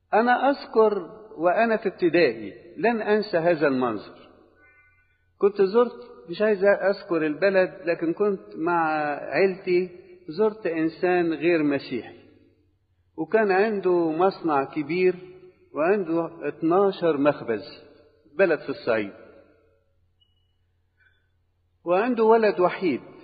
أنا أذكر وأنا في ابتدائي لن أنسى هذا المنظر. كنت زرت، مش عايز أذكر البلد، لكن كنت مع عيلتي زرت إنسان غير مسيحي، وكان عنده مصنع كبير وعنده 12 مخبز، بلد في الصعيد، وعنده ولد وحيد